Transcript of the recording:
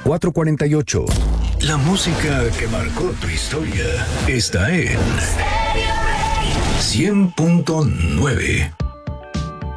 448. La música que marcó tu historia está en 100.9.